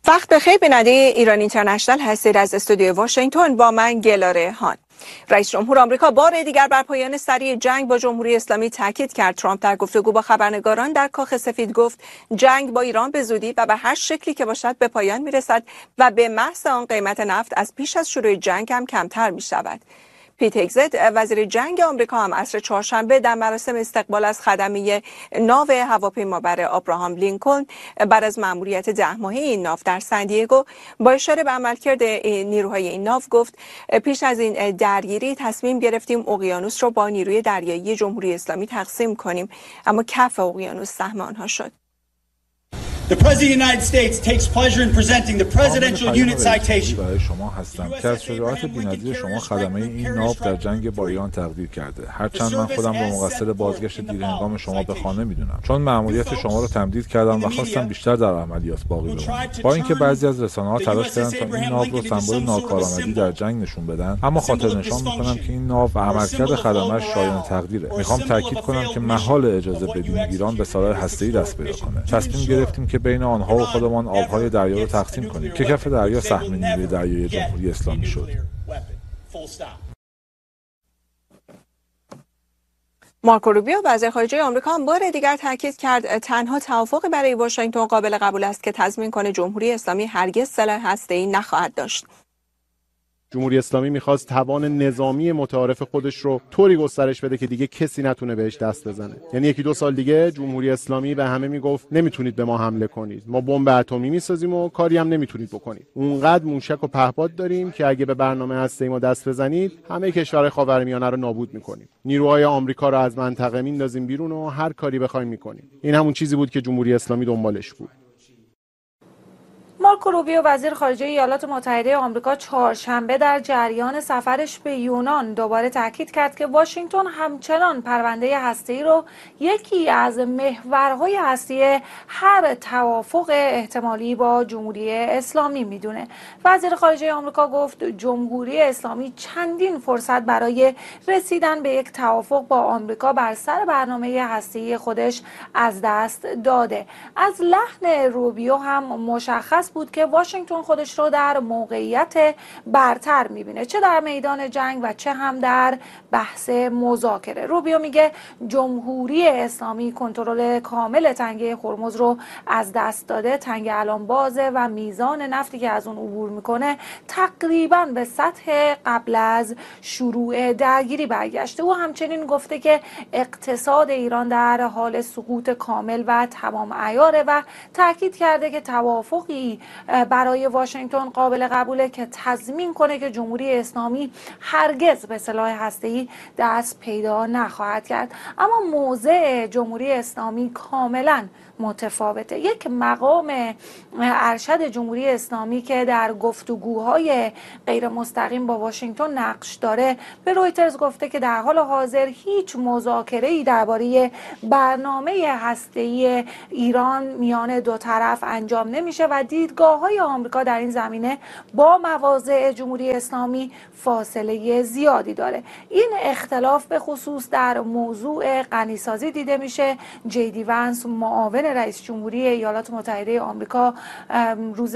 وقت بخیر بیننده ایران اینترنشنال هستید. از استودیو واشنگتن با من گلاره هان. رئیس جمهور آمریکا بار دیگر بر پایان سریع جنگ با جمهوری اسلامی تاکید کرد. ترامپ در گفتگو با خبرنگاران در کاخ سفید گفت جنگ با ایران به زودی و به هر شکلی که باشد به پایان میرسد و به محض آن قیمت نفت از پیش از شروع جنگ هم کمتر می شود. پیت هگزت وزیر جنگ آمریکا هم عصر چهارشنبه در مراسم استقبال از خدمه ناو هواپیمابر آبراهام لینکلن بعد از مأموریت 10 ماهه این ناو در سندیگو با اشاره به عملکرد نیروهای این ناو گفت پیش از این درگیری تصمیم گرفتیم اقیانوس رو با نیروی دریایی جمهوری اسلامی تقسیم کنیم، اما کف اقیانوس سهم آنها شد. The President of the United States takes pleasure in presenting the Presidential Unit Citation. برای شما هستم که از شجاعت بی‌نظیر شما خدمه این ناو در جنگ با ایران تقدیر کرده. هرچند من خودم رو مقصر بازگشت دیرهنگام شما به خانه میدونم، چون مأموریت شما رو تمدید کردم و خواستم بیشتر در عملیات باقی بمونم. با اینکه بعضی از رسانه‌ها تلاش کردن تا این ناو رو سمبل ناکارآمدی در جنگ نشون بدن، اما خاطر نشان میکنم که این ناو و عملکرد خدمه‌اش شایان تقدیره. میخوام تاکید کنم که محال اجازه بدیم ایران به سلاح هسته‌ای دست پیدا کنه. تصمیم گرفتیم که بین آنها و خودمان آبهای دریا رو تقسیم کنیم که کف دریا سهم نیروی دریایی جمهوری اسلامی شد. مارکو روبیو وزیر خارجه آمریکا هم بار دیگر تاکید کرد تنها توافقی برای واشنگتن قابل قبول است که تضمین کنه جمهوری اسلامی هرگز سلاح هسته‌ای نخواهد داشت. جمهوری اسلامی میخواست توان نظامی متعارف خودش رو طوری گسترش بده که دیگه کسی نتونه بهش دست بزنه. یعنی 1-2 سال دیگه جمهوری اسلامی به همه میگفت نمیتونید به ما حمله کنید، ما بمب اتمی میسازیم و کاری هم نمیتونید بکنید. اونقدر موشک و پهپاد داریم که اگه به برنامه هسته‌ای ما دست بزنید همه کشورهای خاورمیانه رو نابود میکنیم. نیروهای آمریکا رو از منطقه میندازیم بیرون و هر کاری بخوایم میکنیم. این همون چیزی بود که جمهوری اسلامی دنبالش بود. مارکو روبیو وزیر خارجه ایالات متحده آمریکا چهارشنبه در جریان سفرش به یونان دوباره تاکید کرد که واشنگتن همچنان پرونده هسته‌ای رو یکی از محورهای هستی هر توافق احتمالی با جمهوری اسلامی میدونه. وزیر خارجه آمریکا گفت جمهوری اسلامی چندین فرصت برای رسیدن به یک توافق با آمریکا بر سر برنامه هسته‌ای خودش از دست داده. از لحن روبیو هم مشخص بود که واشنگتن خودش رو در موقعیت برتر میبینه، چه در میدان جنگ و چه هم در بحث مذاکره. روبیو میگه جمهوری اسلامی کنترل کامل تنگه هرمز رو از دست داده، تنگه الان بازه و میزان نفتی که از اون عبور میکنه تقریبا به سطح قبل از شروع درگیری برگشته. او همچنین گفته که اقتصاد ایران در حال سقوط کامل و تمام عیاره و تاکید کرده که توافقی برای واشنگتن قابل قبوله که تضمین کنه که جمهوری اسلامی هرگز به سلاح هسته‌ای دست پیدا نخواهد کرد. اما موضع جمهوری اسلامی کاملا متفاوته. یک مقام ارشد جمهوری اسلامی که در گفتگوهای غیر مستقیم با واشنگتن نقش داره به رویترز گفته که در حال حاضر هیچ مذاکره‌ای درباره برنامه هسته‌ای ایران میان دو طرف انجام نمیشه و دیدگاه‌های آمریکا در این زمینه با مواضع جمهوری اسلامی فاصله زیادی داره. این اختلاف به خصوص در موضوع غنیسازی دیده میشه. جی ونس معاون رئیس جمهوری ایالات متحده آمریکا روز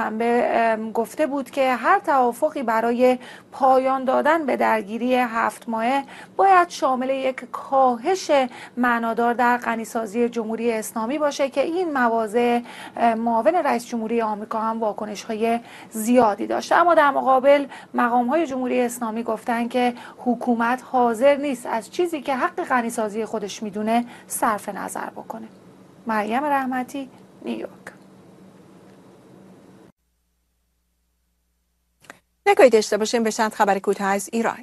دوشنبه گفته بود که هر توافقی برای پایان دادن به درگیری 7 ماهه باید شامل یک کاهش معنادار در غنیسازی جمهوری اسلامی باشه که این مواضع معاون رئیس جمهوری آمریکا هم واکنش‌های زیادی داشته. اما در مقابل مقام‌های جمهوری اسلامی گفتن که حکومت حاضر نیست از چیزی که حق غنیسازی خودش میدونه صرف نظر بکنه. مریم رحمتی، نیویورک. نگاهی داشته باشیم به چند خبر کوتاه از ایران.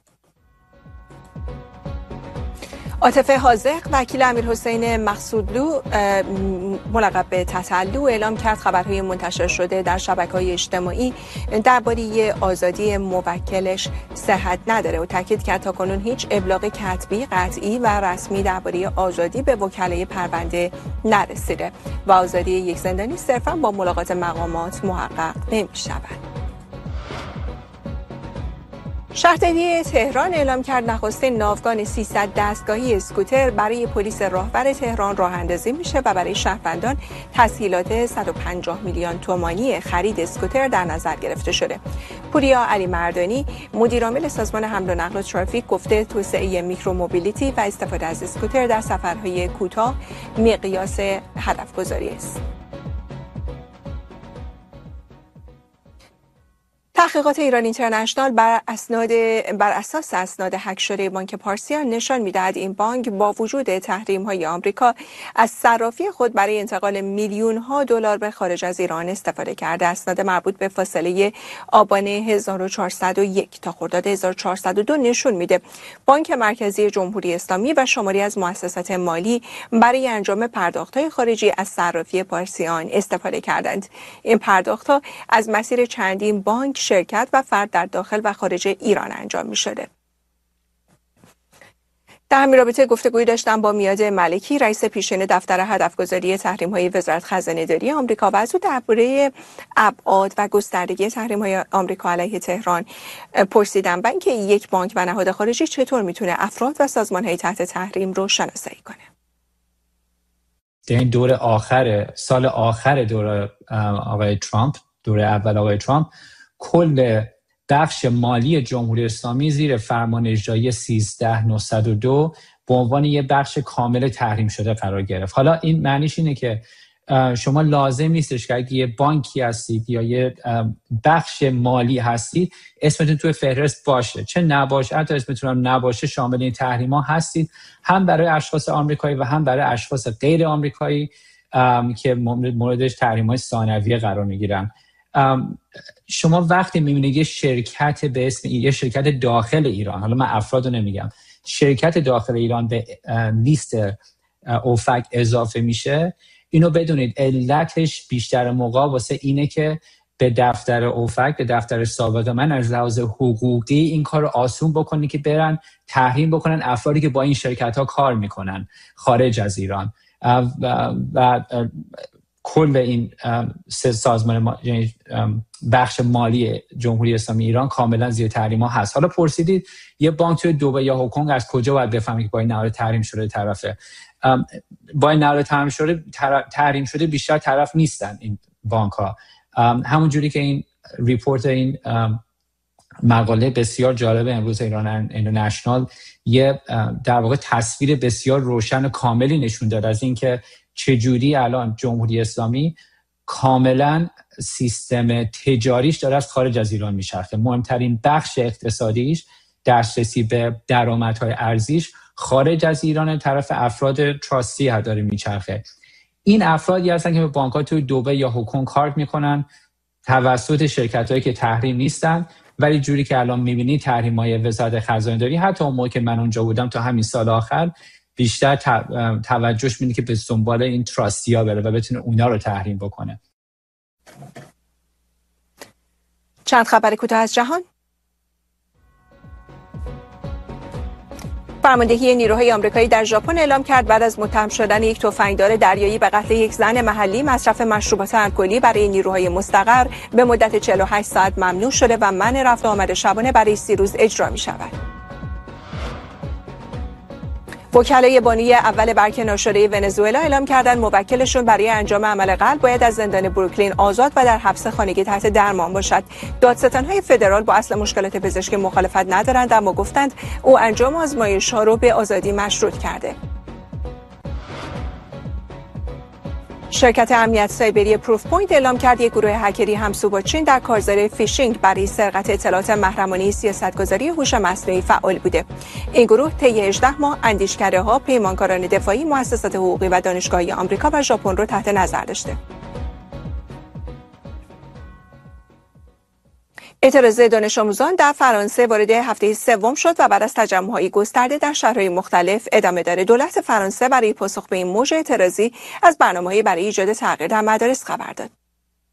عاطفه حاذق وکیل امیرحسین مقصودلو ملقب به تتلو اعلام کرد خبرهای منتشر شده در شبکه‌های اجتماعی درباره آزادی موکلش صحت نداره و تاکید کرد تاکنون هیچ ابلاغ کتبی قطعی و رسمی درباره آزادی به وکلای پرونده نرسیده و آزادی یک زندانی صرفاً با ملاقات مقامات محقق نمی‌شود. شهرداری تهران اعلام کرد نخستین ناوگان 300 دستگاهی اسکوتر برای پلیس راهور تهران راه اندازی میشه و برای شهروندان تسهیلات 150 میلیون تومانی خرید اسکوتر در نظر گرفته شده. پوریا علی مردانی مدیر عامل سازمان حمل و نقل و ترافیک گفته توسعه میکرو موبیلیتی و استفاده از اسکوتر در سفرهای کوتاه مقیاس هدف گذاری است. تحقیقات ایران اینترنشنال بر اساس اسناد هک شده بانک پارسیان نشان می‌دهد این بانک با وجود تحریم‌های آمریکا از صرافی خود برای انتقال میلیون‌ها دلار به خارج از ایران استفاده کرده. اسناد مربوط به فاصله آبان 1401 تا خرداد 1402 نشون میده بانک مرکزی جمهوری اسلامی و شماری از مؤسسات مالی برای انجام پرداخت‌های خارجی از صرافی پارسیان استفاده کردند. این پرداخت‌ها از مسیر چندین بانک، شرکت و فرد در داخل و خارج ایران انجام می شده. در همین رابطه گفتگویی داشتم با میاد ملکی، رئیس پیشین دفتر هدفگذاری تحریم‌های وزارت خزانه‌داری آمریکا و از او درباره ابعاد و گستردگی تحریم‌های آمریکا علیه تهران پرسیدم و اینکه یک بانک و نهاد خارجی چطور میتونه افراد و سازمان‌های تحت تحریم رو شناسایی کنه. در این دور آخر سال آخر دور آقای ترامپ، دور اول آقای ترامپ، کل بخش مالی جمهوری اسلامی زیر فرمان اجرایی 13902 به عنوان یک بخش کامل تحریم شده قرار گرفت. حالا این معنیش اینه که شما لازم نیستش که اگه یه بانکی هستید یا یه بخش مالی هستید اسمتون توی فهرست باشه، چه نباشه، حتی اسمتون هم نباشه شامل این تحریم ها هستید، هم برای اشخاص آمریکایی و هم برای اشخاص غیر آمریکایی که موردش تحریم های ثانویه قرار میگیرن. شما وقتی میبینید یه شرکت به اسم یه شرکت داخل ایران، حالا من افراد رو نمیگم، شرکت داخل ایران به لیست اوفک اضافه میشه، اینو بدونید علتش بیشتر موقع واسه اینه که به دفتر اوفک، به دفتر سابق من از لحاظ حقوقی این کار رو آسون بکنی که برن تحریم بکنن افرادی که با این شرکت ها کار میکنن خارج از ایران و کل این سه سازمان بخش مالی جمهوری اسلامی ایران کاملا زیر تحریم ها هست. حالا پرسیدید یه بانک توی دبی یا هنگ کنگ از کجا باید بفهمید که با این نهاد تحریم شده طرفه؟ با این نهاد تحریم شده بیشتر طرف نیستن این بانک ها. همون جوری که این ریپورت، این مقاله بسیار جالب امروز ایران اینترنشنال یه در واقع تصویر بسیار روشن و کاملی نشون داد از اینکه چجوری الان جمهوری اسلامی کاملا سیستم تجاریش داره از خارج از ایران میچرخه. مهمترین بخش اقتصادیش، دسترسی به درآمدهای ارزیش خارج از ایران طرف افراد تراستی داره میچرخه. این افرادی هستن که به بانک‌ها توی دبی یا هنگ کنگ کار میکنن توسط شرکت‌هایی که تحریم نیستن، ولی جوری که الان میبینید تحریم‌های وزارت خزانه‌داری حتی اون موقع که من اونجا بودم تا همین سال آخر بیشتر توجهش میده که به دنبال این تراستیا بره و بتونه اونا رو تحریم بکنه. چند خبر کوتاه از جهان. فرماندهی نیروهای آمریکایی در ژاپن اعلام کرد بعد از متهم شدن یک تفنگدار دریایی به قتل یک زن محلی، مصرف مشروبات الکلی برای نیروهای مستقر به مدت 48 ساعت ممنوع شده و منع رفت و آمد شبانه برای 30 روز اجرا می شود. وکلای بانی اول برکنار شده ونزوئلا اعلام کردند موکلشون برای انجام عمل قلب باید از زندان بروکلین آزاد و در حبس خانگی تحت درمان باشد. دادستان‌های فدرال با اصل مشکلات پزشکی مخالفت ندارند، اما گفتند او انجام آزمایش‌ها رو به آزادی مشروط کرده. شرکت امنیت سایبری پروف پوینت اعلام کرد یک گروه هکری همسو با چین در کارزار فیشینگ برای سرقت اطلاعات محرمانه سیاستگذاری هوش مصنوعی فعال بوده. این گروه طی 18 ماه اندیشکده‌ها، پیمانکاران دفاعی، مؤسسات حقوقی و دانشگاهی آمریکا و ژاپن رو تحت نظر داشته. اعتراض دانش آموزان در فرانسه وارد هفته سوم شد و بعد از تجمع‌های گسترده در شهرهای مختلف ادامه داره. دولت فرانسه برای پاسخ به این موج اعتراضی از برنامه‌ای برای ایجاد تغییر در مدارس خبر داد.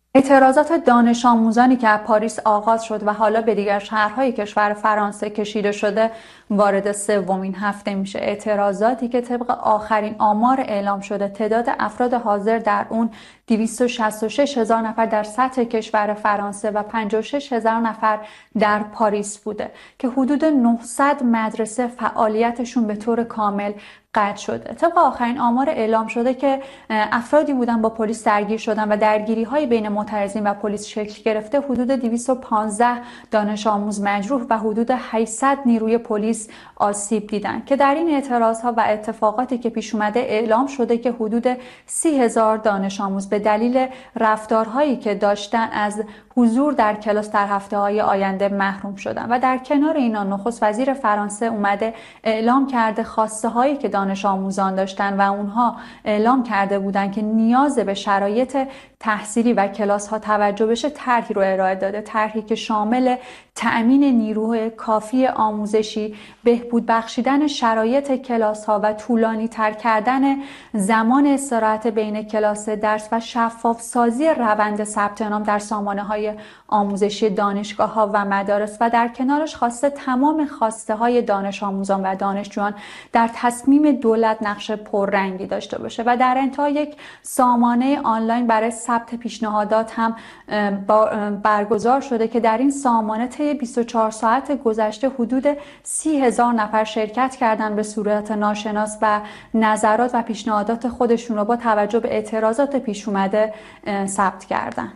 اعتراضات دانش آموزانی که از پاریس آغاز شد و حالا به دیگر شهرهای کشور فرانسه کشیده شده وارد سومین هفته میشه. اعتراضاتی که طبق آخرین آمار اعلام شده تعداد افراد حاضر در اون 266,000 نفر در سطح کشور فرانسه و 56,000 نفر در پاریس بوده که حدود 900 مدرسه فعالیتشون به طور کامل قطع شده. طبق آخرین آمار اعلام شده که افرادی بودن با پلیس درگیر شدن و درگیری‌های بین معترضین و پلیس شکل گرفته. حدود 215 دانش آموز مجروح و حدود 800 نیروی پلیس آسیب دیدن که در این اعتراضها و اتفاقاتی که پیش اومده اعلام شده که حدود 30,000 دانش آموز به دلیل رفتارهایی که داشتن از حضور در کلاس در هفته‌های آینده محروم شدن. و در کنار اینا نخست وزیر فرانسه اومده اعلام کرده خواسته هایی که دانش آموزان داشتن و اونها اعلام کرده بودن که نیاز به شرایط تحصیلی و کلاس ها توجه بشه، طرحی رو ارائه داده. طرحی که شامل تأمین نیروی کافی آموزشی، بهبود بخشیدن شرایط کلاس ها و طولانی تر کردن زمان استراحت بین کلاس درس و شفاف سازی روند ثبت نام در سامانه های آموزشی دانشگاه ها و مدارس و در کنارش خواسته تمام خواسته های دانش آموزان و دانشجویان در تصمیم دولت نقش پررنگی داشته باشه. و در انتها یک سامانه آنلاین برای ثبت پیشنهادات هم برگزار شده که در این سامانه طی 24 ساعت گذشته حدود 30,000 نفر شرکت کردن به صورت ناشناس و نظرات و پیشنهادات خودشون رو با توجه به اعتراضات پیش اومده ثبت کردن.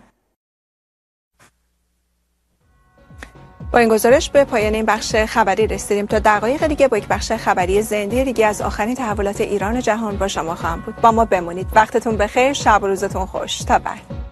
با این گزارش به پایان این بخش خبری رسیدیم. تا دقایق دیگه با یک بخش خبری زنده دیگه از آخرین تحولات ایران و جهان با شما خواهم بود. با ما بمونید. وقتتون بخیر، شب و روزتون خوش. تا بعد.